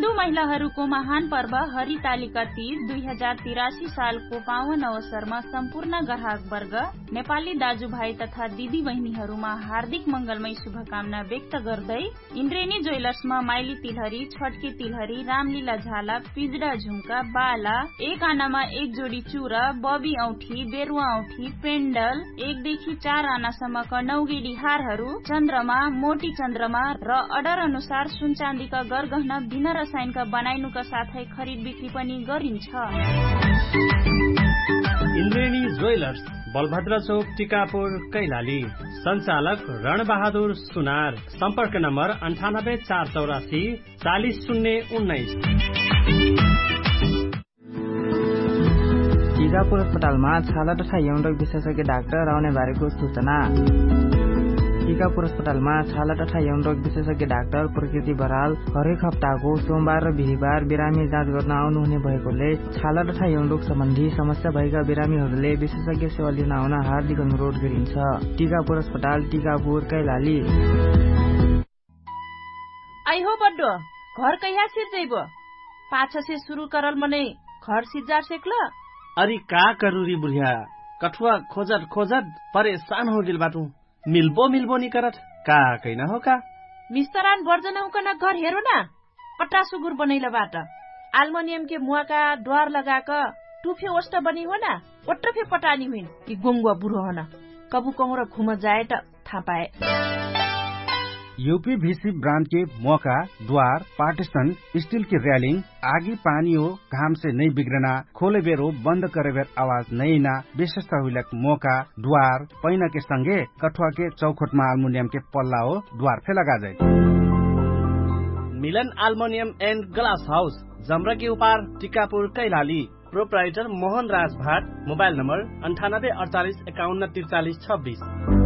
हिन्दू महिलाहरूको महान पर्व हरितालिका तीज 2083 सालको पावन अवसरमा सम्पूर्ण ग्राहक वर्ग, नेपाली दाजुभाइ तथा दिदी बहिनीहरूमा हार्दिक मंगलमय शुभकामना व्यक्त गर्दै इन्द्रेणी ज्वेलर्समा माइली तिलहरी, छटकी तिलहरी, रामलीला झाला, पिजडा झुम्का, बाला, एक आनामा एक जोडी चुरा, बबी औठी, बेरुवा औठी, पेन्डल, 1 देखि 4 आनासम्मका नौगेडी हारहरू, चन्द्रमा, मोटी चन्द्रमा र अर्डर अनुसार सुन चाँदीका गरगहना बिना रसायनका बनाइनुका साथै खरिद बिक्री पनि गरिन्छ। इन्द्रेणी ज्वेलर्स, बलभद्र चौक, टिकापुर, कैलाली। संचालक रणबहादुर सुनार। सम्पर्क नम्बर 98 484 40 019। टिकापुर अस्पतालमा छाला तथा यौन रोग विशेषज्ञ डाक्टर आउने बारेको सूचना। टिकापुर अस्पतालमा छाला तथा यौन रोग विशेषज्ञ डाक्टर प्रकृति बराल हरेक हप्ताको सोमबार र बिहीबार बिरामी जाँच गर्न आउनुहुने भएकोले छाला तथा यौन रोग सम्बन्धी समस्या भएका बिरामीहरूले विशेषज्ञ सेवा लिन आउन हार्दिक अनुरोध गरिन्छ। टिकापुर अस्पताल, टिकापुर, कैलाली। आई हो बड्डो घर कहिया सिर्जैबो? पाछा से शुरू करल मने घर सिजार सेकल। अरे का करूरी बुढ़िया, कठुआ खोजत खोजत परेशान हो गेल बाटू। मिल्बो नि करत का कैन हो का मिस्तरान वर्जन हुकन घर हेरो न पट्टा सुगुर बनैला बाट एल्युमिनियम के मुआ का द्वार लगाक टुफे ओस्ट बनी हो न ओट्टफे पटानी हुइन कि गोंगुआ बुढो हो न कबु कौर घुम जाए त थाहा पाए। यूपीवीसी ब्रांड के मौका, द्वार, पार्टीशन, स्टील की रेलिंग, आगी पानी हो घाम से नहीं बिगड़ना, खोले बेर हो बंद करे बेर आवाज नहीं ना, विशेषता हुई मौका, द्वार, पैना के संगे कठुआ के चौखट में एल्युमिनियम के पल्ला हो द्वार फे लगा जाए। मिलन एल्युमिनियम एंड ग्लास हाउस, जमरा के उपार, टिकापुर, कैलाली। प्रोप्राइटर मोहन राज भाट। Mobile number 98 48 51 43 26।